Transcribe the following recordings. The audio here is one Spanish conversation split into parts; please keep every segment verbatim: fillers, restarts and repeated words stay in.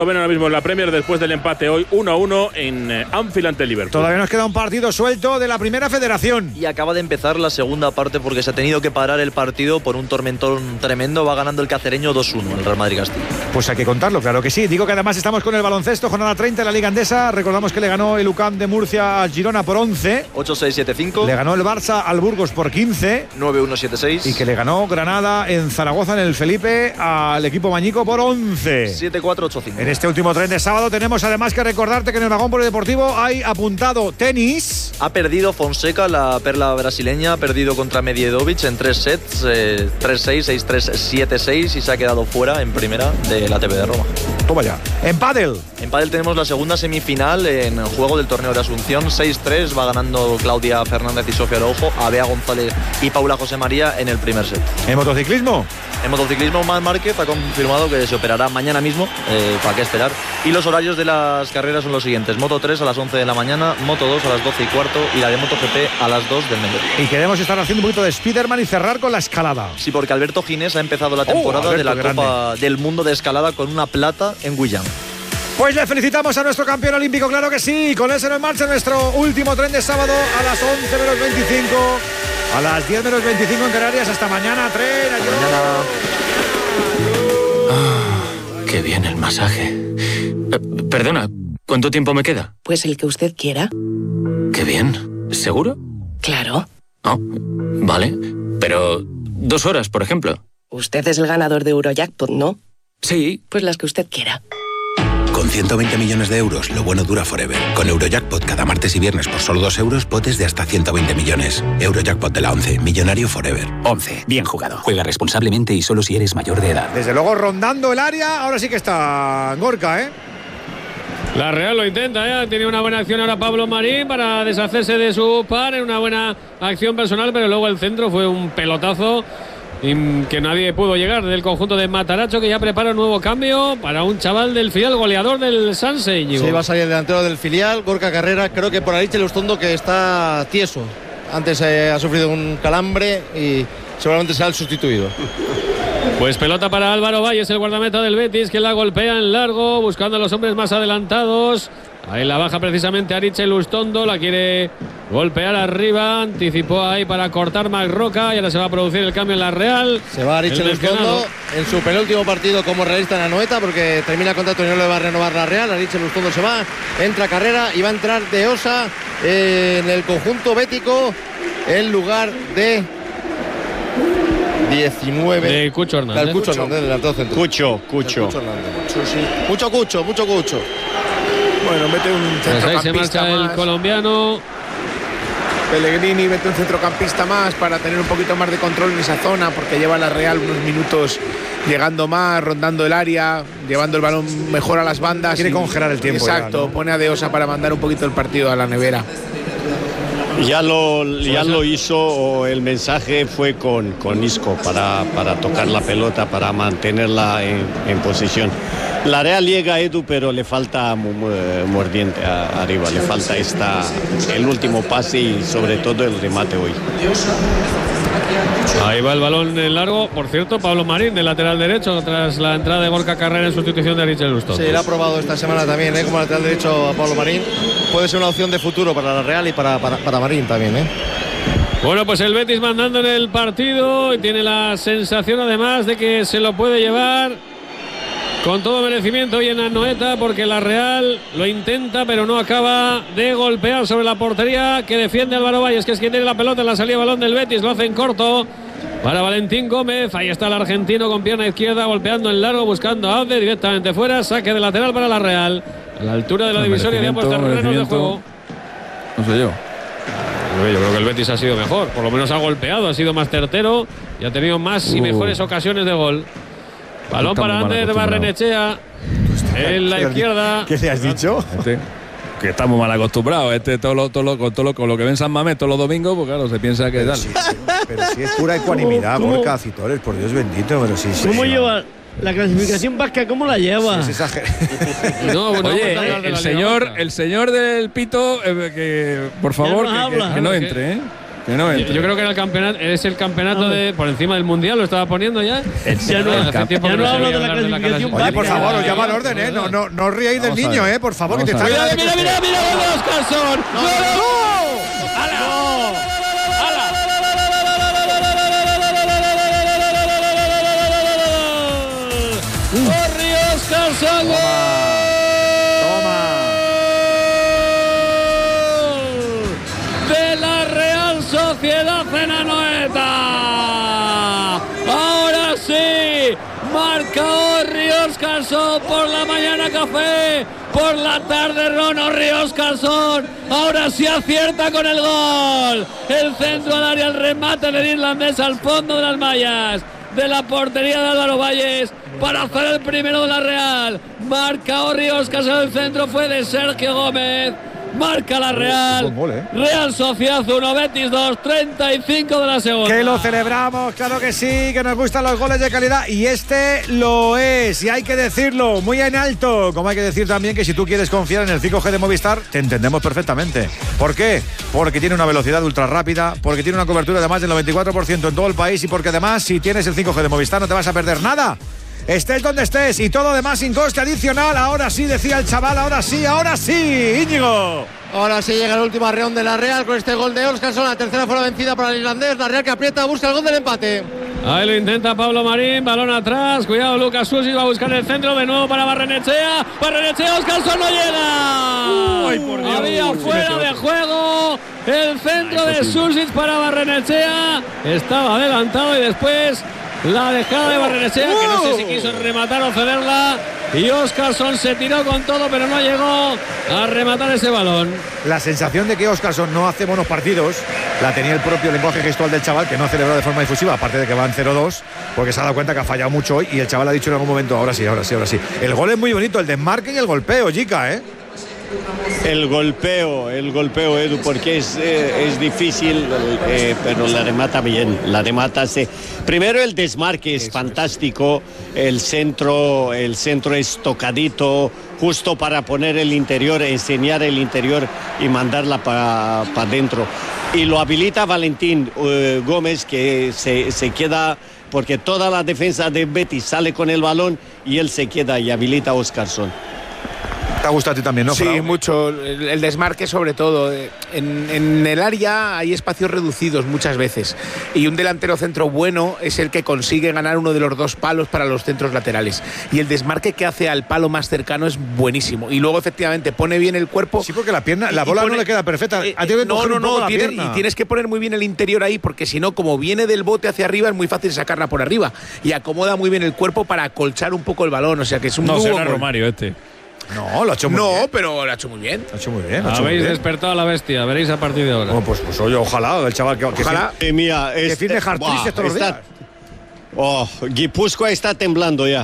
Lo ven ahora mismo en la Premier después del empate hoy uno a uno en Anfield ante el Liverpool. Todavía nos queda un partido suelto de la Primera Federación. Y acaba de empezar la segunda parte porque se ha tenido que parar el partido por un tormentón tremendo. Va ganando el cacereño dos uno el Real Madrid Castilla. Pues hay que contarlo, claro que sí. Digo que además estamos con el baloncesto, jornada treinta en la Liga Endesa. Recordamos que le ganó el U C A M de Murcia a Girona por once. ocho seis siete cinco. Le ganó el Barça al Burgos por quince. nueve uno siete seis. Y que le ganó Granada en Zaragoza en el Felipe al equipo Mañico por once. siete cuatro ocho cinco. En este último tren de sábado tenemos además que recordarte que en el vagón polideportivo hay apuntado tenis. Ha perdido Fonseca, la perla brasileña, ha perdido contra Medjedovic en tres sets, eh, tres seis, seis tres, siete seis, y se ha quedado fuera en primera de la A T P de Roma. Toma ya. En pádel. En pádel tenemos la segunda semifinal en juego del torneo de Asunción. seis tres va ganando Claudia Fernández y Sofía Araujo a Bea González y Paula José María en el primer set. En motociclismo. En motociclismo, Marc Márquez ha confirmado que se operará mañana mismo, eh, para qué esperar. Y los horarios de las carreras son los siguientes: Moto tres a las once de la mañana, Moto dos a las doce y cuarto y la de MotoGP a las dos del mediodía. Y queremos estar haciendo un poquito de Spiderman y cerrar con la escalada. Sí, porque Alberto Ginés ha empezado la temporada oh, de la grande. Copa del Mundo de Escalada con una plata en Guyana. Pues le felicitamos a nuestro campeón olímpico, claro que sí. Con eso en marcha nuestro último tren de sábado a las once menos veinticinco, a las diez menos veinticinco en Canarias. Hasta mañana, tren. Hasta mañana. Ah, qué bien el masaje. Eh, perdona, ¿cuánto tiempo me queda? Pues el que usted quiera. Qué bien. ¿Seguro? Claro. Oh, vale. Pero dos horas, por ejemplo. Usted es el ganador de Eurojackpot, ¿no? Sí. Pues las que usted quiera. Con ciento veinte millones de euros, lo bueno dura forever. Con Eurojackpot cada martes y viernes por solo dos euros, potes de hasta ciento veinte millones. Eurojackpot de la once, millonario forever. once, bien jugado. Juega responsablemente y solo si eres mayor de edad. Desde luego rondando el área, ahora sí que está Gorka, ¿eh? La Real lo intenta, ¿eh? Tiene una buena acción ahora Pablo Marín para deshacerse de su par en una buena acción personal, pero luego el centro fue un pelotazo que nadie pudo llegar del conjunto de Mataracho, que ya prepara un nuevo cambio para un chaval del filial, goleador del Sanse. Sí, va a salir el delantero del filial, Gorka Carrera, creo que por Ariche Lustondo, que está tieso. Antes eh, ha sufrido un calambre y seguramente será el sustituido. Pues pelota para Álvaro Valles, el guardameta del Betis, que la golpea en largo, buscando a los hombres más adelantados. Ahí la baja precisamente Ariche Lustondo, la quiere golpear arriba, anticipó ahí para cortar Marc Roca y ahora se va a producir el cambio en la Real. Se va Ariche Lustondo en su penúltimo partido como realista en Anoeta, porque termina contrato y no le va a renovar la Real. Ariche Lustondo se va, entra Carrera y va a entrar De Osa eh, en el conjunto bético en lugar de diecinueve. De Cucho Hernández. Del Cucho Hernández, del alto centro. Cucho, Cucho. Cucho sí. Mucho Cucho, mucho Cucho. Bueno, mete un pues ahí se marcha más. El colombiano. Pellegrini mete un centrocampista más para tener un poquito más de control en esa zona, porque lleva la Real unos minutos llegando más, rondando el área, llevando el balón mejor a las bandas. Quiere y, congelar el tiempo. Exacto, ya, ¿no? Pone a De Osa para mandar un poquito el partido a la nevera. Ya lo, ya lo hizo, o el mensaje fue con, con Isco para, para tocar la pelota, para mantenerla en, en posición. La Real llega a Edu, pero le falta mordiente arriba, le falta esta, el último pase y sobre todo el remate hoy. Ahí va el balón en largo. Por cierto, Pablo Marín, del lateral derecho, tras la entrada de Gorka Carrera en sustitución de Ariche Lustondo. Sí, lo ha probado esta semana también, ¿eh? Como lateral derecho a Pablo Marín. Puede ser una opción de futuro para la Real y para, para, para Marín también, ¿eh? Bueno, pues el Betis mandando en el partido y tiene la sensación además de que se lo puede llevar con todo merecimiento hoy en Anoeta, porque la Real lo intenta pero no acaba de golpear sobre la portería que defiende Álvaro Valles, que es quien tiene la pelota en la salida de balón del Betis. Lo hace en corto para Valentín Gómez. Ahí está el argentino con pierna izquierda golpeando en largo, buscando a Aude directamente fuera. Saque de lateral para la Real a la altura de la divisoria de ambos terrenos de juego. No sé yo. Yo creo que el Betis ha sido mejor, por lo menos ha golpeado, ha sido más certero y ha tenido más y uh. mejores ocasiones de gol. Balón para Ander Barrenechea en la izquierda. ¿Qué le has dicho? Este, que estamos mal acostumbrados. Este todo lo, todo lo, con todo lo, con lo que ven San Mamés todos los domingos, pues claro, se piensa que pero tal. Sí, sí, pero si es pura ecuanimidad, Gorka Citores, por Dios bendito, pero sí, sí. ¿Cómo sí, lleva no. la clasificación vasca? ¿Cómo la lleva? Sí, es no, bueno, Oye, no el, el señor, el señor del pito, eh, que por favor, que, que, que no entre, ¿eh? Que no yo, yo creo que era el campeonato, es el campeonato de por encima del mundial, lo estaba poniendo ya. Ya no, hace tiempo ya no hablo de la clasificación. Oye, por favor, os llama al orden, ¿eh? No, no, no os riáis del niño, ¿eh? Por favor, que te está. Mira, mira, mira, mira, gol de Óscarsson. ¡No! ¡No! ¡Corri Óscarsson! Toma. De la Real Sociedad en Anoeta. Ahora sí, marca Orri Óscarsson por la mañana café, por la tarde Ron Orri Óscarsson. Ahora sí acierta con el gol. El centro al área, el remate del irlandés al fondo de las mallas de la portería de Álvaro Valles para hacer el primero de la Real. Marca Orri Óscarsson, el centro fue de Sergio Gómez. Marca la Real. Gol, ¿eh? Real Sociedad uno, Betis dos, treinta y cinco de la segunda. Que lo celebramos, claro que sí, que nos gustan los goles de calidad. Y este lo es, y hay que decirlo muy en alto. Como hay que decir también que si tú quieres confiar en el cinco G de Movistar, te entendemos perfectamente. ¿Por qué? Porque tiene una velocidad ultra rápida, porque tiene una cobertura de más del noventa y cuatro por ciento en todo el país y porque además, si tienes el cinco G de Movistar, no te vas a perder nada. Estés donde estés y todo además sin coste adicional. Ahora sí, decía el chaval, ahora sí, ahora sí, Íñigo. Ahora sí llega el último arreón de la Real con este gol de Óscarsson. La tercera fue la vencida para el irlandés. La Real que aprieta, busca el gol del empate. Ahí lo intenta Pablo Marín, balón atrás, cuidado Lucas Susi, va a buscar el centro de nuevo para Barrenechea. Barrenechea, Óscarsson no llega. Ay, por Dios. Había fuera de juego el centro Ay, de Susic para Barrenechea. Estaba adelantado y después la dejada de Barrenechea, que no sé si quiso rematar o cederla. Y Óscarsson se tiró con todo, pero no llegó a rematar ese balón. La sensación de que Óscarsson no hace buenos partidos la tenía el propio lenguaje gestual del chaval, que no ha celebrado de forma efusiva, aparte de que van cero dos, porque se ha dado cuenta que ha fallado mucho hoy y el chaval ha dicho en algún momento, ahora sí, ahora sí, ahora sí. El gol es muy bonito, el desmarque y el golpeo, Jica, ¿eh? El golpeo, el golpeo, Edu, porque es, eh, es difícil, eh, pero la remata bien, la remata se... Primero el desmarque es Eso fantástico, es. el centro, el centro es tocadito, justo para poner el interior, enseñar el interior y mandarla para pa adentro. Y lo habilita Valentín uh, Gómez, que se, se queda, porque toda la defensa de Betis sale con el balón y él se queda y habilita a Óscarsson. Te ha gustado a ti también, ¿no? Sí, Frau? mucho. El, el desmarque sobre todo. En, en el área hay espacios reducidos muchas veces. Y un delantero centro bueno es el que consigue ganar uno de los dos palos para los centros laterales. Y el desmarque que hace al palo más cercano es buenísimo. Y luego efectivamente pone bien el cuerpo. Sí, porque la pierna, la bola pone, no le queda perfecta. Eh, no, no, no. Tiene, y tienes que poner muy bien el interior ahí, porque si no, como viene del bote hacia arriba, es muy fácil sacarla por arriba. Y acomoda muy bien el cuerpo para acolchar un poco el balón. O sea que es un No muy será buen Romario este. No, lo ha hecho muy no, bien. No, pero lo ha hecho muy bien. Lo ha hecho muy bien. Habéis despertado a la bestia, veréis a partir de ahora. Oh, pues, pues oye, ojalá el chaval que, que ojalá. Que, eh, mía, que este, firme Hartris todos los días. Oh, Guipúzcoa está temblando ya.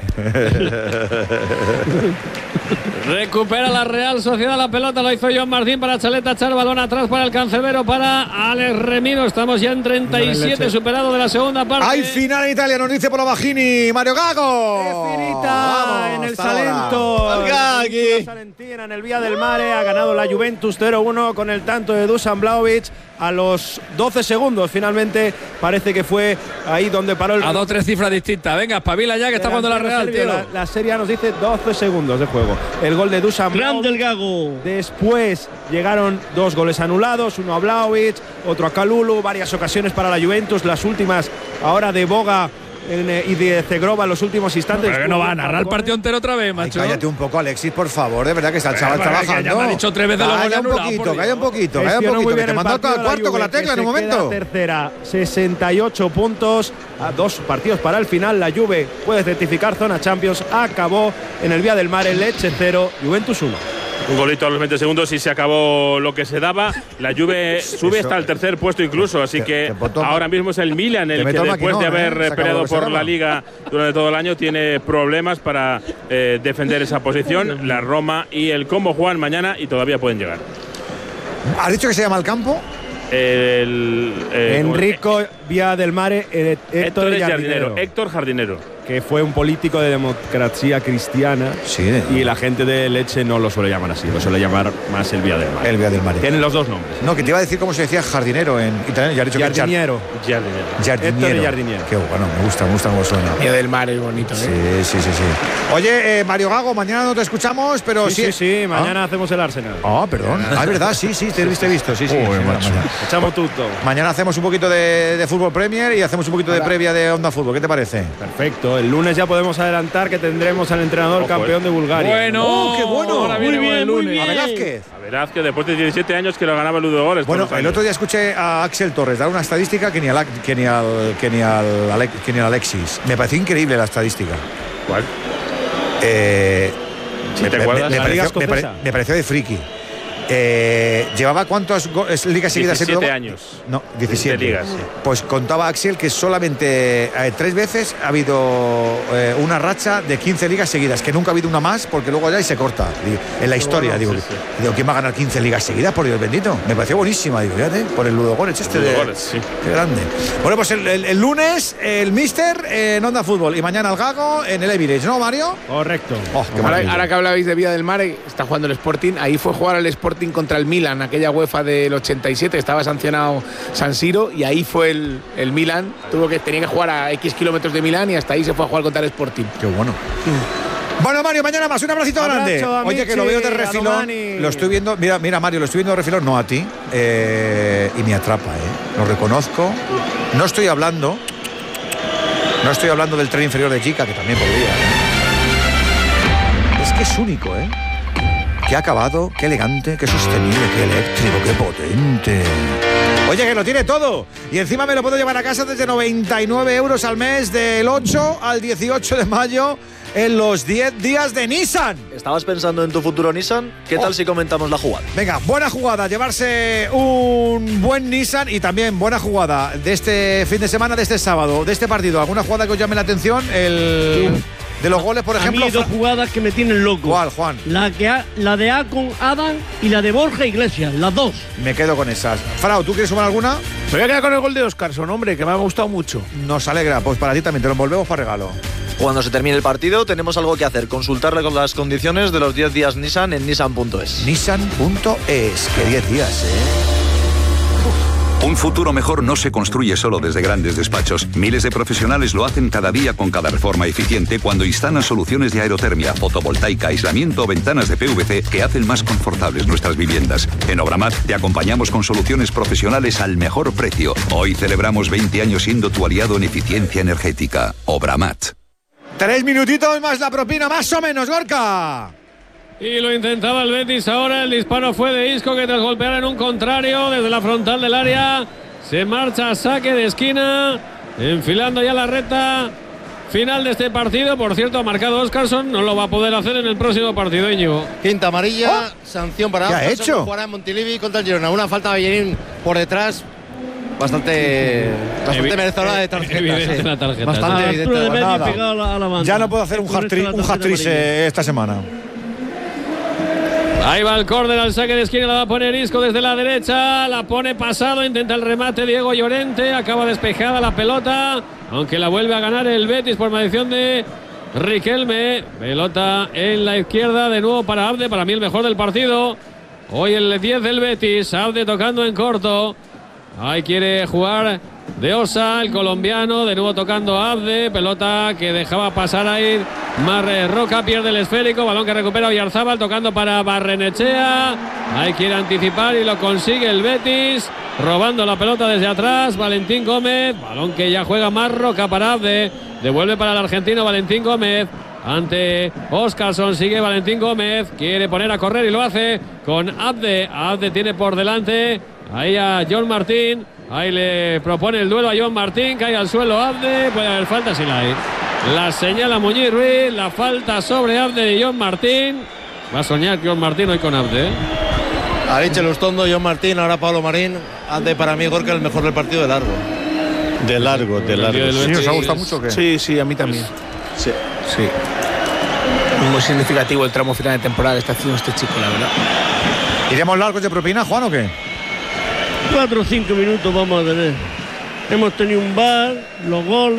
Recupera la Real Sociedad la pelota, lo hizo John Martín para Chaleta, echar balón atrás para el Cancerbero, para Alex Remiro. Estamos ya en treinta y siete, superado de la segunda parte. Hay final en Italia, nos dice por la Bajini, Mario Gago. Finita en el Salento. El Salentina en el Vía del Mare ha ganado la Juventus cero uno con el tanto de Dusan Vlahovic a los doce segundos. Finalmente parece que fue ahí donde paró el... A dos tres cifras distintas. Venga, espabila ya que está jugando la Real, tío. La, la serie nos dice doce segundos de juego. El gol de Dusan Vlahovic. del Gago. Después llegaron dos goles anulados, uno a Vlahovic, otro a Kalulu, varias ocasiones para la Juventus, las últimas ahora de Boga en, eh, y de Zegrova en los últimos instantes. Pero que no va a narrar el partido entero otra vez, macho. Ay, cállate un poco, Alexis, por favor, de verdad que está el chaval bueno, trabajando. Ya me ha dicho tres veces calla un poquito, calla un poquito, calla un poquito, que te mandó todo el cuarto con la tecla en un momento. Tercera, sesenta y ocho puntos, a dos partidos para el final. La Juve puede certificar zona Champions. Acabó en el Vía del Mare, Lecce cero, Juventus uno. Un golito a los veinte segundos y se acabó lo que se daba. La Juve sube hasta el tercer puesto incluso, así que ahora mismo es el Milan el que después de haber peleado por la Liga durante todo el año tiene problemas para eh, defender esa posición. La Roma y el Como juegan mañana y todavía pueden llegar. ¿Has dicho que se llama el campo? El, eh, Enrico Vía del Mare, eh, Héctor, Héctor Jardinero. Jardinero. Héctor Jardinero. que fue un político de democracia cristiana. Sí. De... Y la gente de Leche no lo suele llamar así, lo suele llamar más el Vía del Mar. El Vía del Mar. Tienen los dos nombres. No, que te iba a decir cómo se decía jardinero en italiano. Ya he dicho jardiniero. Que jard... jardiniero. Jardiniero. Jardiniero. Qué bueno, me gusta, me gusta cómo suena. Vía del Mar es bonito, ¿eh? Sí, sí, sí, sí. Oye, eh, Mario Gago, mañana no te escuchamos, pero sí. Sí, sí, sí, mañana ¿Ah? hacemos el Arsenal. Ah, perdón. Ah, es verdad, sí, sí, te he visto, visto. Sí, sí. Uy, sí mañana. Echamos tutto. Mañana hacemos un poquito de, de fútbol Premier y hacemos un poquito Ahora. de previa de Onda Fútbol. ¿Qué te parece? Perfecto. El lunes ya podemos adelantar que tendremos al entrenador oh, campeón de Bulgaria. Bueno, oh, qué bueno. Ahora viene muy bien, el lunes. Muy bien. A Velázquez. A Velázquez, después de diecisiete años que lo ganaba el Ludo Goles. Bueno, el otro día escuché a Axel Torres dar una estadística que ni al, que ni al, que ni al, Alex, que ni al Alexis. Me pareció increíble la estadística. ¿Cuál? Eh, ¿Me, te me, acuerdas? Me, me, pareció, me, pare, me pareció de friki. Eh, ¿Llevaba cuántas ligas seguidas? diecisiete años. No, diecisiete. ligas, sí. Pues contaba Axel que solamente eh, tres veces ha habido eh, una racha de quince ligas seguidas, que nunca ha habido una más, porque luego ya y se corta. Digo, en la historia, bueno, digo, sí, sí. digo, ¿quién va a ganar quince ligas seguidas? Por Dios bendito. Me pareció buenísima, digo, fíjate, por el Ludo Goles este Ludo de. Goles, sí. Qué grande. Bueno, pues el, el, el lunes, el Mister eh, en Onda Fútbol y mañana el Gago en el Emirates, ¿no, Mario? Correcto. Oh, ahora, ahora que hablabais de Vía del Mar, está jugando el Sporting. Ahí fue jugar al Sporting contra el Milan. Aquella UEFA del ochenta y siete, estaba sancionado San Siro y ahí fue el, el Milan, tuvo que, tenía que jugar a X kilómetros de Milán y hasta ahí se fue a jugar contra el Sporting. Qué bueno. Mm. Bueno, Mario, mañana más, un abracito Abrazo, grande. Amici, Oye, que lo veo de refilón, lo estoy viendo, mira, mira Mario, lo estoy viendo de refilón, no a ti, eh, y me atrapa, ¿eh? Lo reconozco. No estoy hablando, no estoy hablando del tren inferior de Chica, que también podría. ¿eh? Es que es único, ¿eh? Qué acabado, qué elegante, qué sostenible, qué eléctrico, qué potente. Oye, que lo tiene todo. Y encima me lo puedo llevar a casa desde noventa y nueve euros al mes, del ocho al dieciocho de mayo, en los diez días de Nissan. ¿Estabas pensando en tu futuro Nissan? ¿Qué oh. tal si comentamos la jugada? Venga, buena jugada, llevarse un buen Nissan y también buena jugada de este fin de semana, de este sábado, de este partido. ¿Alguna jugada que os llame la atención? El... Sí. De los goles, por ejemplo. A mí dos jugadas que me tienen loco. ¿Cuál, Juan? La, que ha, la de A con Adam y la de Borja Iglesias, las dos. Me quedo con esas. Frau, ¿tú quieres sumar alguna? Me voy a quedar con el gol de Oscarson, hombre, que me ha gustado mucho. Nos alegra, pues para ti también, te lo envolvemos para regalo. Cuando se termine el partido tenemos algo que hacer, consultarle con las condiciones de los diez días Nissan en nissan punto es. nissan punto es, que diez días, ¿eh? Un futuro mejor no se construye solo desde grandes despachos. Miles de profesionales lo hacen cada día con cada reforma eficiente cuando instalan soluciones de aerotermia, fotovoltaica, aislamiento o ventanas de P V C que hacen más confortables nuestras viviendas. En Obramat te acompañamos con soluciones profesionales al mejor precio. Hoy celebramos veinte años siendo tu aliado en eficiencia energética. Obramat. Tres minutitos más la propina, más o menos, Gorka. Y lo intentaba el Betis ahora, el disparo fue de Isco que tras golpear en un contrario desde la frontal del área se marcha a saque de esquina, enfilando ya la recta final de este partido. Por cierto, ha marcado Oscarson, no lo va a poder hacer en el próximo partido, Íñigo. Quinta amarilla, oh. sanción para ¿Qué ha hecho? Jugará en Montilivi contra el Girona, una falta de Bellerín por detrás. Bastante, bastante merecedora de tarjeta. Evidente sí. la tarjeta. Bastante Ah, evidente. De Nada. a la, a la Ya no puedo hacer un hat-trick un hat eh, esta semana. Ahí va el córner al saque de esquina, la va a poner Isco desde la derecha, la pone pasado, intenta el remate Diego Llorente, acaba despejada la pelota, aunque la vuelve a ganar el Betis por maldición de Riquelme. Pelota en la izquierda de nuevo para Abde, para mí el mejor del partido. Hoy el diez del Betis, Abde tocando en corto. Ahí quiere jugar de Osa, el colombiano, de nuevo tocando a Abde, pelota que dejaba pasar ahí Marroca, pierde el esférico, balón que recupera Oyarzábal, tocando para Barrenechea, ahí quiere anticipar y lo consigue el Betis, robando la pelota desde atrás, Valentín Gómez, balón que ya juega Marroca para Abde, devuelve para el argentino Valentín Gómez, ante Oscarson, sigue Valentín Gómez, quiere poner a correr y lo hace con Abde, Abde tiene por delante ahí a John Martín, ahí le propone el duelo a John Martín, cae al suelo Abde, puede haber falta si la hay. La señala Muñiz Ruiz, la falta sobre Abde de John Martín. Va a soñar John Martín hoy con Abde. ¿eh? Ha dicho Lustondo, John Martín, ahora Pablo Marín. Abde para mí, Gorka, el mejor del partido de largo. De largo, de largo. ¿Sí os ha gustado mucho o qué? Sí, sí, a mí también. Sí. Sí. Muy significativo el tramo final de temporada que está haciendo este chico, la verdad. ¿Iremos largos de propina, Juan, o qué? Cuatro o cinco minutos vamos a tener. Hemos tenido un bar, los goles,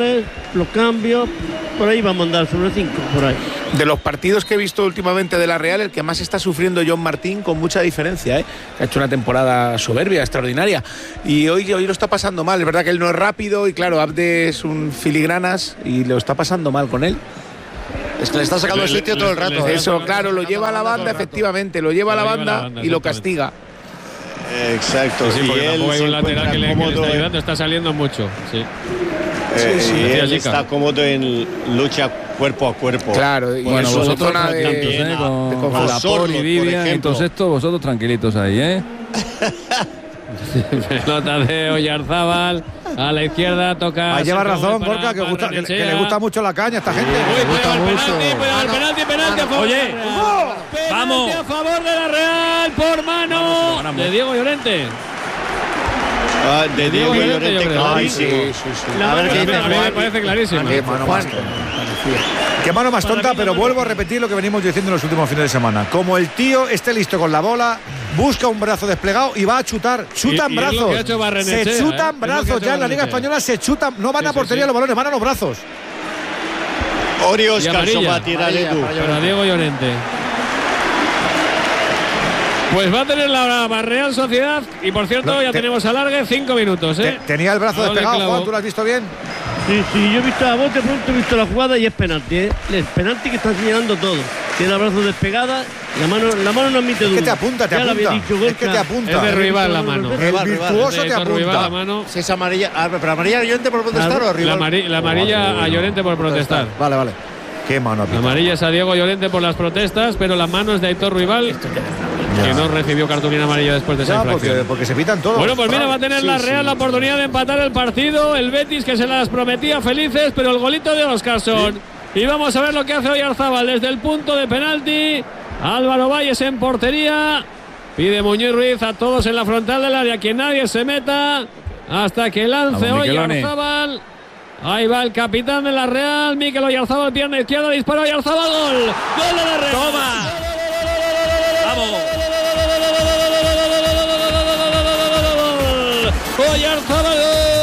los cambios, por ahí vamos a andar sobre cinco, por ahí. De los partidos que he visto últimamente de la Real, el que más está sufriendo John Martín con mucha diferencia, ¿eh? Ha hecho una temporada soberbia, extraordinaria. Y hoy, hoy lo está pasando mal. Es verdad que él no es rápido y claro, Abde es un filigranas y lo está pasando mal con él. Es que le está sacando el sitio todo el rato. ¿eh? Eso, claro, lo lleva a la banda, efectivamente, lo lleva a la banda y lo castiga. Exacto. Sí, sí, porque tampoco hay un lateral que le, que le está ayudando, está saliendo mucho. Sí. Eh, sí, sí. Y él Sí, está cómodo en lucha cuerpo a cuerpo. Claro, y bueno, vosotros tranquilitos, de, ¿eh? Con, de con la Por y Vivian y todos estos, vosotros tranquilitos ahí, ¿eh? Pelota de Oyarzábal a la izquierda, toca. Ah, lleva razón, Gorka, que, gusta, que, que le gusta mucho la caña a esta gente. Uy, gusta pero el mucho. penalti, pero el penalti, penalti a favor. Oye, de la Real. vamos. Penalti a favor de la Real por mano de Diego Llorente. Ah, de Diego Llorente, Ay, sí, sí, sí. La A ver mano, qué dice a mí me Juan. parece clarísima. Qué mano más tonta. Qué mano más tonta, pero vuelvo a repetir lo que venimos diciendo en los últimos fines de semana. Como el tío esté listo con la bola, busca un brazo desplegado y va a chutar. Chutan Y- y es lo brazos. que ha hecho Barrenechea, Se ¿eh? chutan Es lo que ha brazos. hecho Ya en la Liga Barrenechea. Española se chutan. No van Sí, a sí, portería sí. los balones, van a los brazos. Ori Y Oscar amarilla. va a tirar Edu. Para Diego Llorente. Pues va a tener la Real Sociedad y por cierto No, ya te- tenemos alargue cinco minutos, ¿eh? Te- Tenía el brazo Doble despegado, clavo. Juan, ¿tú lo has visto bien? Sí, sí, yo he visto a bote pronto, he visto la jugada y es penalti, ¿eh? El penalti que está señalando todo. Tiene el brazo despegada, la mano, la mano no admite duda. Es que te apunta, te Ya lo había apunta. dicho Es que Gorka. te apunta. Es de Ruibal la mano. El Rival, virtuoso De te Héctor Ruibal la apunta. mano. Si es amarilla, ah, pero amarilla Llorente por protestar Claro. o rival. La, amari- la amarilla a Llorente por protestar. Vale, vale. Qué mano La apita. amarilla es a Diego Llorente por las protestas, pero la mano es de Aitor Ruibal, que no recibió cartulina amarilla después de esa Ya, porque, infracción. porque se pitan todos. Bueno, pues mira, va a tener Sí, la sí. Real la oportunidad de empatar el partido. El Betis que se las prometía felices, pero el golito de Oscarson. Y vamos a ver lo que hace Oyarzábal desde el punto de penalti. Álvaro Valles en portería. Pide Muñoz Ruiz a todos en la frontal del área que nadie se meta hasta que lance Vamos, Miquelone. Oyarzábal. Ahí va el capitán de la Real, Mikel Oyarzábal, pierna izquierda, dispara Oyarzábal, gol. Gol de la Real. ¡Toma! ¡Vamos! Oyarzábal,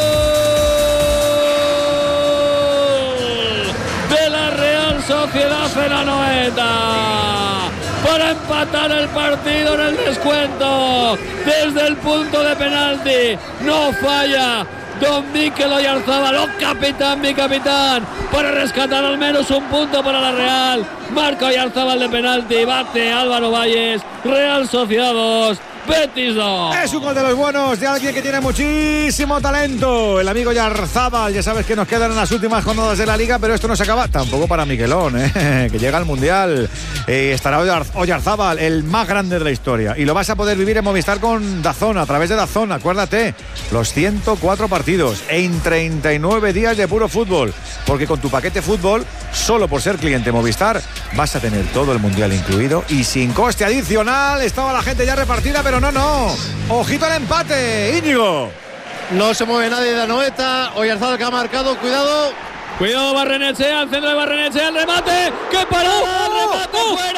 gol de la Real Sociedad en Anoeta para empatar el partido en el descuento desde el punto de penalti. No falla don Mikel Oyarzábal, oh capitán, mi capitán, para rescatar al menos un punto para la Real. Marca Oyarzábal de penalti, bate Álvaro Valles. Real Sociedad dos, Betis dos. Es un gol de los buenos de alguien que tiene muchísimo talento. El amigo Oyarzábal, ya sabes que nos quedan en las últimas jornadas de la Liga, pero esto no se acaba tampoco para Miquelón, ¿eh? Que llega al Mundial. Eh, estará Oyar- Oyarzábal, el más grande de la historia. Y lo vas a poder vivir en Movistar con DAZN, a través de DAZN. Acuérdate, los ciento cuatro partidos en treinta y nueve días de puro fútbol. Porque con tu paquete fútbol, solo por ser cliente Movistar, vas a tener todo el Mundial incluido y sin coste adicional. Estaba la gente ya repartida, pero no, no. Ojito al empate, Íñigo. No se mueve nadie de Anoeta. Oyarzábal que ha marcado, cuidado. Cuidado Barrenechea, al centro de Barrenechea, el remate. ¡Qué parada! ¡El remate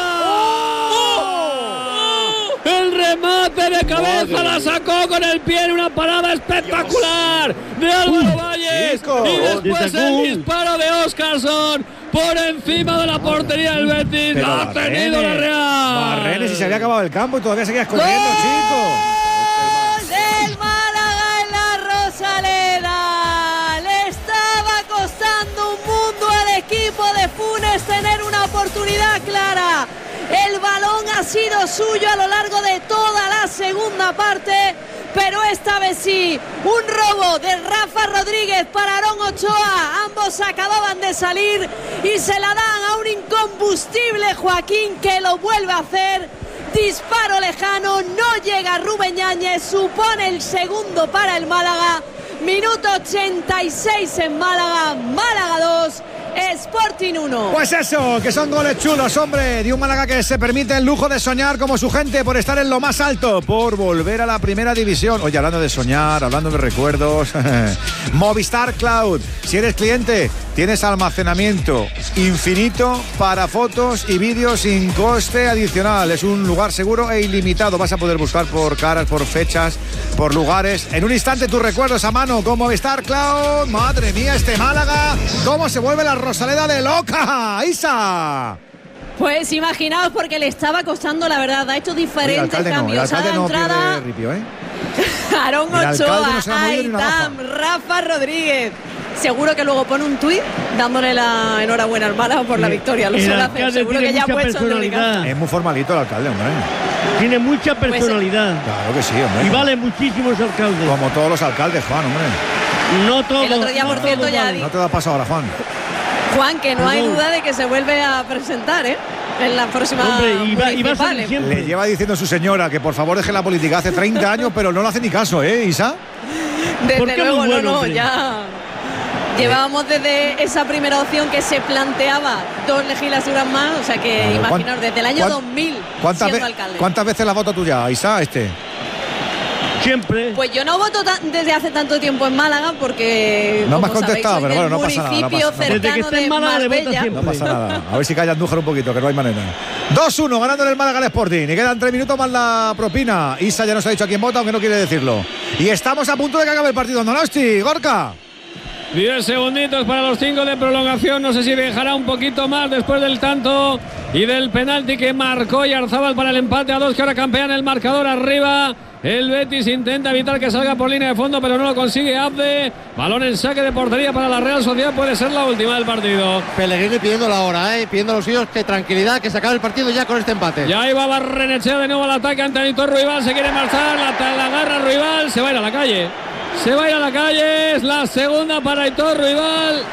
fuera! El remate de cabeza la sacó con el pie en una parada espectacular de Álvaro Valles. chico. Y después Desde el Kun. disparo de Oscarson por encima de la portería del Betis. Pero La ha tenido la Barrenes, Real. Barrenes, y se había acabado el campo y todavía seguías corriendo, chico. Del Málaga en la Rosaleda. Le estaba costando un mundo al equipo de Funes tener una oportunidad clara. El balón ha sido suyo a lo largo de toda la segunda parte, pero esta vez sí, un robo de Rafa Rodríguez para Aarón Ochoa. Ambos acababan de salir y se la dan a un incombustible Joaquín que lo vuelve a hacer. Disparo lejano, no llega Rubén Yáñez, supone el segundo para el Málaga. Minuto ochenta y seis en Málaga, Málaga dos, Sporting uno. Pues eso, que son goles chulos, hombre, de un Málaga que se permite el lujo de soñar como su gente por estar en lo más alto, por volver a la primera división. Oye, hablando de soñar, hablando de recuerdos, Movistar Cloud. Si eres cliente, tienes almacenamiento infinito para fotos y vídeos sin coste adicional. Es un lugar seguro e ilimitado. Vas a poder buscar por caras, por fechas, por lugares. En un instante tus recuerdos a mano con Movistar Cloud. Madre mía, este Málaga, cómo se vuelve la Rosaleda de loca. Isa. Pues imaginaos, porque le estaba costando, la verdad, ha hecho diferentes Oye, cambios. No, A la no entrada, ripio, ¿eh? Aarón Ochoa, no Aitam, Rafa Rodríguez. Seguro que luego pone un tuit dándole la enhorabuena al Málaga por la victoria. Lo suele hacer, seguro que ya ha puesto el obligado. Es muy formalito el alcalde, hombre. Tiene mucha personalidad. Pues, claro que sí, hombre. Y vale muchísimo ese alcalde. Como todos los alcaldes, Juan, hombre. No todo. El otro día, no por cierto, ya vale. No te da paso ahora, Juan. Juan, que no hay duda de que se vuelve a presentar, ¿eh? En la próxima. Hombre, y va, y va a municipal, ser ¿eh? siempre. Le lleva diciendo su señora que por favor deje la política hace treinta años, pero no le hace ni caso, ¿eh, Isa? Desde luego, bueno, no, no, hombre. ya. Llevábamos desde esa primera opción que se planteaba dos legislaturas más, o sea que Claro, imaginaos, desde el año dos mil ¿Cuántas, siendo ve- alcalde. ¿Cuántas veces la voto tú ya, Isa, este? Siempre. Pues yo no voto tan- desde hace tanto tiempo en Málaga porque No me has como contestado, sabéis, pero soy bueno, no del pasa nada, no municipio pasa nada. Desde que cercano esté en de Málaga le vota Marbella. siempre. No pasa nada. A ver si calla Andújar un poquito, que no hay manera. dos uno, ganando el Málaga al Sporting. Y quedan tres minutos más la propina. Isa ya nos ha dicho a quién vota, aunque no quiere decirlo. Y estamos a punto de que acabe el partido en Donosti. Gorka. diez segunditos para los cinco de prolongación. No sé si dejará un poquito más después del tanto y del penalti que marcó Yarzábal para el empate a dos, que ahora campean el marcador arriba. El Betis intenta evitar que salga por línea de fondo, pero no lo consigue Abde. Balón en saque de portería para la Real Sociedad. Puede ser la última del partido. Pellegrini pidiendo la hora, ¿eh? Pidiendo a los suyos que tranquilidad, que se acabe el partido ya con este empate. Ya iba Barrenechea de nuevo al ataque. Antonito Ruibal se quiere marchar. La, la agarra Ruibal. Se va a ir a la calle. Se va a ir a la calle. Es la segunda para Aitor Ruibal.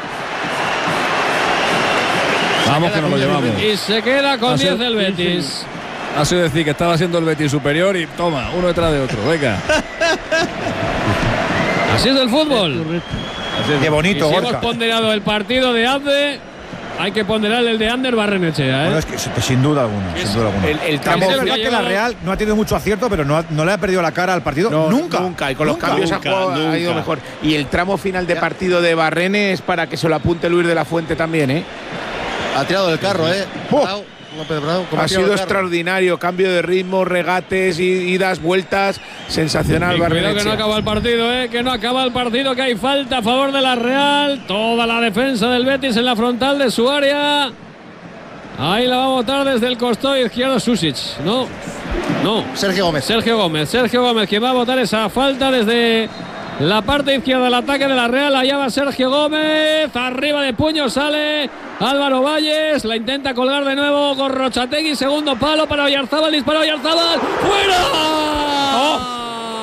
Vamos que nos lo llevamos. Y se queda con Ha sido- diez el Betis. Ha sido decir que estaba siendo el Betis superior y toma, uno detrás de otro. Venga. Así es el fútbol. Qué bonito, Y si Gorka. hemos ponderado el partido de Abde, hay que ponderar el de Ander Barrenechea, ¿eh? Bueno, es que sin duda alguna, sin duda alguna. El, el tramo También es final- verdad que la Real no ha tenido mucho acierto, pero no, ha- no le ha perdido la cara al partido No, nunca. Nunca, y con los Nunca. cambios ha, Nunca, jugado- ha nunca. ido mejor. Y el tramo final de partido de Barrene es para que se lo apunte Luis de la Fuente también, ¿eh? Ha tirado del carro, ¿eh? ¡Oh! Bravo, López Bravo, como Ha tirado sido del carro. extraordinario, cambio de ritmo, regates, i- idas, vueltas, sensacional. Y cuidado que no Barrenechea. acaba el partido, ¿eh? Que no acaba el partido, que hay falta a favor de la Real. Toda la defensa del Betis en la frontal de su área. Ahí la va a botar desde el costado izquierdo Susic. No, no. Sergio Gómez. Sergio Gómez. Sergio Gómez, quien va a botar esa falta desde la parte izquierda del ataque de la Real. Allá va Sergio Gómez. Arriba de puño sale Álvaro Valles. La intenta colgar de nuevo Gorrochategui. Segundo palo para Oyarzábal. Disparó Oyarzábal. ¡Fuera!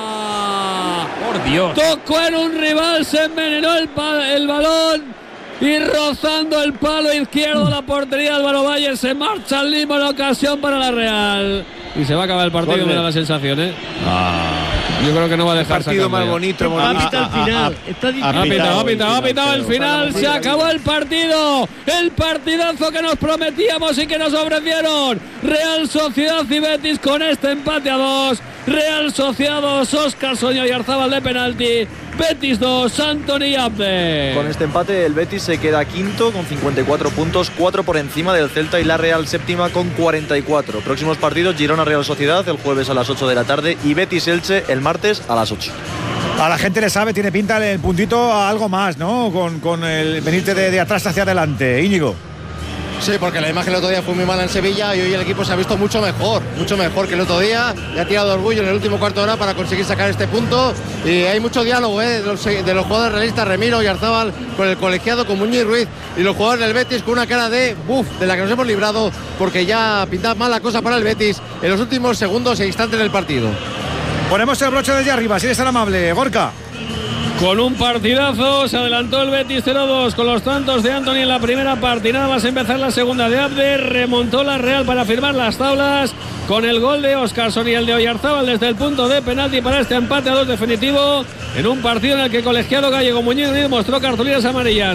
Por Dios. Tocó en un rival. Se envenenó el, pa- el balón. Y rozando el palo izquierdo de la portería de Álvaro Valles. Se marcha al limbo la ocasión para la Real. Y se va a acabar el partido, Gol me de- da la sensación, ¿eh? Yo creo que no va a dejar Partido sacarlo más ya. bonito, Va a bonito. pitar el final. Está Ha difícil. pitado, ha pitado, ha pitado el final. Se acabó el partido. El partidazo que nos prometíamos y que nos ofrecieron. Real Sociedad y Betis con este empate a dos. Real Sociedad dos, Óscar Soño y Arzábal de penalti. Betis dos, Antoni Abde. Con este empate el Betis se queda quinto con cincuenta y cuatro puntos, cuatro por encima del Celta y la Real séptima con cuarenta y cuatro. Próximos partidos: Girona Real Sociedad el jueves a las ocho de la tarde y Betis Elche el martes a las ocho. A la gente le sabe, tiene pinta el puntito a algo más, ¿no? Con, con el venirte de, de atrás hacia adelante. Íñigo. Sí, porque la imagen el otro día fue muy mala en Sevilla y hoy el equipo se ha visto mucho mejor, mucho mejor que el otro día. Le ha tirado orgullo en el último cuarto de hora para conseguir sacar este punto. Y hay mucho diálogo ¿eh? de, los, de los jugadores realistas, Remiro y Arzábal, con el colegiado, con Muñiz Ruiz y los jugadores del Betis con una cara de buf, de la que nos hemos librado, porque ya pintaba mal la cosa para el Betis en los últimos segundos e instantes del partido. Ponemos el broche desde arriba, si eres tan amable, Gorka. Con un partidazo se adelantó el Betis cero dos con los tantos de Antoni en la primera parte. Nada más empezar la segunda de Abde. Remontó la Real para firmar las tablas con el gol de Óscarson y el de Oyarzábal desde el punto de penalti para este empate a dos definitivo en un partido en el que el colegiado gallego Muñiz Ruiz mostró cartulinas amarillas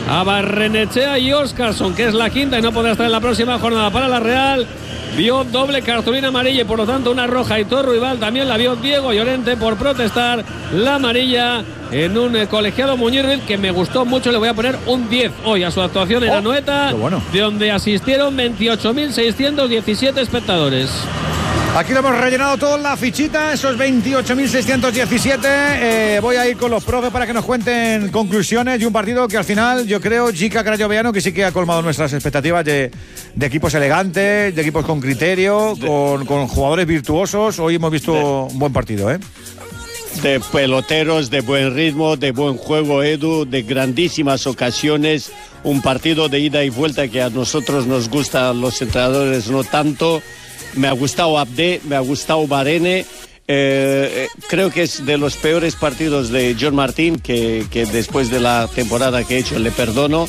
a Barrenechea y Óscarson, que es la quinta y no podrá estar en la próxima jornada para la Real. Vio doble cartulina amarilla y por lo tanto una roja. Hitor Ruibal también la vio Diego Llorente por protestar la amarilla en un eh, colegiado Muñiz que me gustó mucho. Le voy a poner un diez hoy a su actuación en oh, Anoeta, bueno. de donde asistieron veintiocho mil seiscientos diecisiete espectadores. Aquí lo hemos rellenado todo en la fichita, esos veintiocho mil seiscientos diecisiete. Eh, voy a ir con los profes para que nos cuenten conclusiones de un partido que al final yo creo, Jica Crayoveanu, que sí que ha colmado nuestras expectativas de, de equipos elegantes, de equipos con criterio, con, con jugadores virtuosos. Hoy hemos visto de, un buen partido, ¿eh? De peloteros, de buen ritmo, de buen juego, Edu, de grandísimas ocasiones. Un partido de ida y vuelta que a nosotros nos gusta, a los entrenadores no tanto. Me ha gustado Abde, me ha gustado Barene. Eh, creo que es de los peores partidos de John Martín, que, que después de la temporada que he hecho le perdono.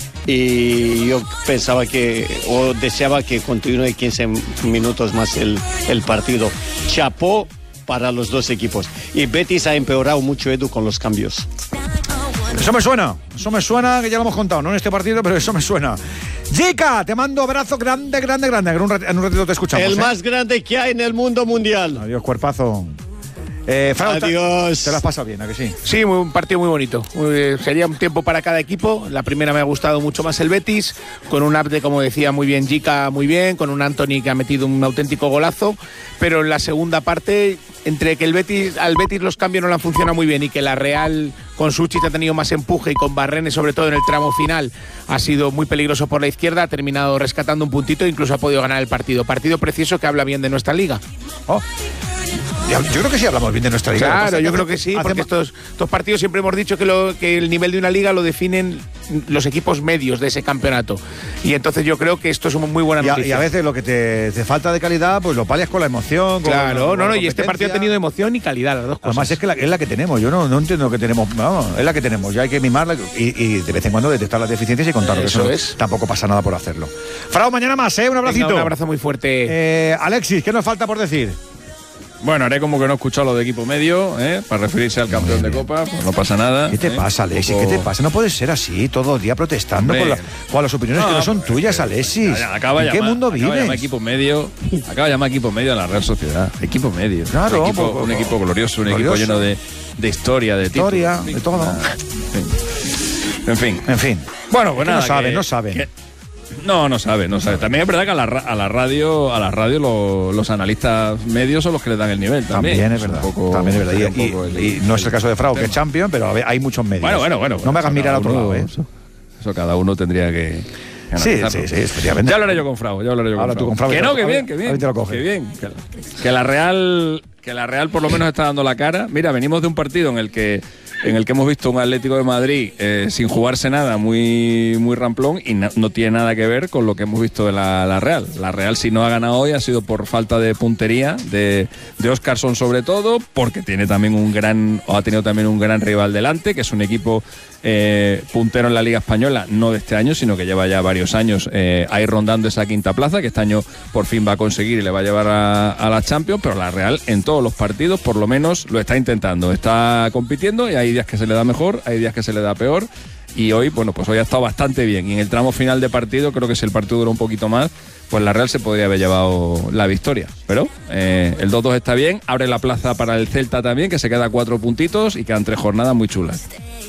Y yo pensaba que, o deseaba que continúe quince minutos más el, el partido. Chapó para los dos equipos. Y Betis ha empeorado mucho, Edu, con los cambios. Eso me suena, eso me suena, que ya lo hemos contado, no en este partido, pero eso me suena. Jica, te mando abrazo grande, grande, grande. En un, rat- en un ratito te escuchamos. El ¿eh? más grande que hay en el mundo mundial. Adiós, cuerpazo. Eh, Frau, Adiós. Te lo has pasado bien, ¿a que sí? Sí, un partido muy bonito. Muy, sería un tiempo para cada equipo. La primera me ha gustado mucho más el Betis, con un Abde, como decía muy bien Jica, muy bien, con un Anthony que ha metido un auténtico golazo. Pero en la segunda parte, entre que el Betis, al Betis los cambios no le han funcionado muy bien y que la Real con Suchit ha tenido más empuje y con Barrene, sobre todo en el tramo final, ha sido muy peligroso por la izquierda, ha terminado rescatando un puntito e incluso ha podido ganar el partido. Partido precioso que habla bien de nuestra liga. Oh. Yo creo que sí hablamos bien de nuestra liga. Claro, yo creo que sí, porque estos, estos partidos siempre hemos dicho que, lo, que el nivel de una liga lo definen los equipos medios de ese campeonato. Y entonces yo creo que esto es una muy buena noticia. Y a, y a veces lo que te, te falta de calidad, pues lo palias con la emoción. Con claro, con no, la no, y este partido ha tenido emoción y calidad, las dos cosas. Además es que la, es la que tenemos, yo no, no entiendo que tenemos, vamos, es la que tenemos, ya hay que mimarla y, y de vez en cuando detectar las deficiencias y contarlo. Eso que es. Tampoco pasa nada por hacerlo. Frau, mañana más, ¿eh? Un abracito. Venga, un abrazo muy fuerte. Eh, Alexis, ¿qué nos falta por decir? Bueno, haré como que no he escuchado lo de equipo medio, ¿eh? Para referirse al campeón de Copa, pues no pasa nada. ¿Qué te ¿eh? pasa, Alexis? Poco... ¿Qué te pasa? No puedes ser así todo el día protestando con, la, con las opiniones no, que no son tuyas, que, Alexis. Acaba ¿En qué llama, mundo vives? Acaba de llamar equipo medio, acaba de llamar equipo medio a la Real Sociedad. Equipo medio. Claro. Un equipo, poco, un equipo glorioso, un glorioso. equipo lleno de, de historia, de títulos. Historia, en fin, de todo. Nada, en, fin. en fin. En fin. Bueno, pues nada. No saben, que, no saben. Que, No, no sabe, no sabe. También es verdad que a la, a la radio, a la radio lo, los analistas medios son los que le dan el nivel. También, también es verdad. Poco, también es verdad. Y, y, el, y no es el caso de Frau, que es champion, pero hay muchos medios. Bueno, bueno, bueno. No me hagas mirar a otro uno, lado, ¿eh? Eso, eso cada uno tendría que. Sí, sí, sí, efectivamente. Ya hablaré yo con Frau, ya hablaré yo con Habla Frau. tú con Frau. Que no, que bien, que bien. Que bien. Que, que la Real, que la Real por lo menos está dando la cara. Mira, venimos de un partido en el que en el que hemos visto un Atlético de Madrid eh, sin jugarse nada, muy, muy ramplón, y no, no tiene nada que ver con lo que hemos visto de la, la Real. La Real, si no ha ganado hoy, ha sido por falta de puntería de, de Óscarson, sobre todo, porque tiene también un gran, o ha tenido también un gran rival delante, que es un equipo eh, puntero en la Liga Española, no de este año, sino que lleva ya varios años eh, ahí rondando esa quinta plaza, que este año por fin va a conseguir y le va a llevar a, a la Champions, pero la Real en todos los partidos, por lo menos, lo está intentando, está compitiendo, y hay días que se le da mejor, hay días que se le da peor, y hoy, bueno, pues hoy ha estado bastante bien, y en el tramo final de partido, creo que si el partido dura un poquito más, pues la Real se podría haber llevado la victoria, pero eh, el dos dos está bien, abre la plaza para el Celta también, que se queda a cuatro puntitos y quedan tres jornadas muy chulas.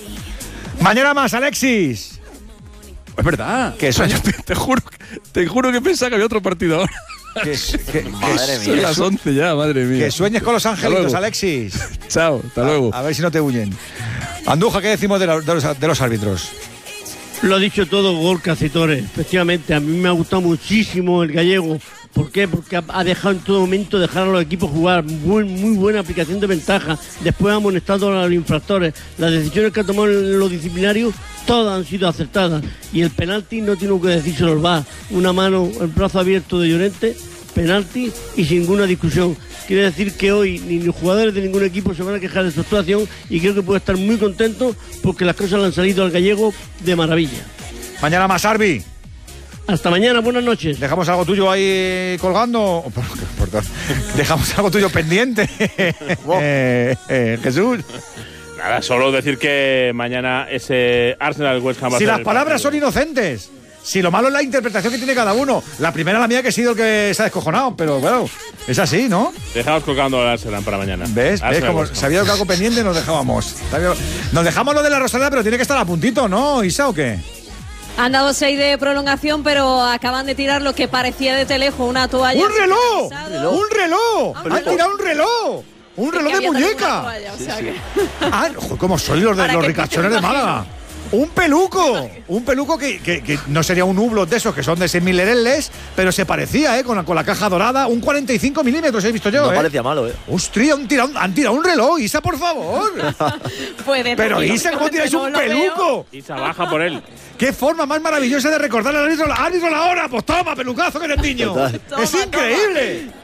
Mañana más, Alexis. Es verdad. Que sueño. Te, te juro, te juro que pensaba que había otro partido ahora. Que, que, madre que, mía. Son las once ya, madre mía. Que sueñes con los angelitos, Alexis. Chao, hasta luego. A, a ver si no te huyen. Andújar, ¿qué decimos de, la, de, los, de los árbitros? Lo ha dicho todo Gorka Citores. Efectivamente, a mí me ha gustado muchísimo el gallego. ¿Por qué? Porque ha dejado en todo momento dejar a los equipos jugar. Muy, muy buena aplicación de ventaja. Después ha amonestado a los infractores. Las decisiones que ha tomado en los disciplinarios, todas han sido acertadas. Y el penalti no tiene que decirse los va. Una mano, el brazo abierto de Llorente, penalti y sin ninguna discusión. Quiere decir que hoy ni los jugadores de ningún equipo se van a quejar de su actuación, y creo que puede estar muy contento porque las cosas le han salido al gallego de maravilla. Mañana más, Arbi. Hasta mañana, buenas noches. ¿Dejamos algo tuyo ahí colgando? Dejamos algo tuyo pendiente. eh, eh, Jesús. Nada, solo decir que mañana ese Arsenal West Ham va a Si ser las el palabras partido. son inocentes. Si lo malo es la interpretación que tiene cada uno. La primera la mía que he sido el que se ha descojonado, pero bueno, es así, ¿no? Dejamos colgando el Arsenal para mañana. ¿Ves? ¿Ves? Arsenal Como West Ham. sabía que algo pendiente nos dejábamos. Nos dejamos lo de la Rosaleda, pero tiene que estar a puntito, ¿no, Isa, o qué? Han dado seis de prolongación, pero acaban de tirar lo que parecía de Telejo, una toalla. ¡Un reloj! ¡Un reloj! Ah, ¡Han tirado un reloj! ¡Un reloj de muñeca! Toalla, o sea que- Ah, joder, ¿cómo son los, de, Para los que ricachones te de Málaga? ¡Un peluco! Un peluco que, que, que no sería un hublot de esos que son de seis mil lereles, pero se parecía, ¿eh? Con la, con la caja dorada. Un cuarenta y cinco milímetros he visto yo, No ¿eh? parecía malo, ¿eh? ¡Hostia! Han tirado, han tirado un reloj, Isa, por favor. Puede, Pero tranquilo, Isa, ¿cómo tiráis no un lo veo. peluco? Isa, baja por él. ¡Qué forma más maravillosa de recordar al árbitro, al árbitro la hora! ¡Pues toma, pelucazo que eres niño! Total. ¡Es increíble!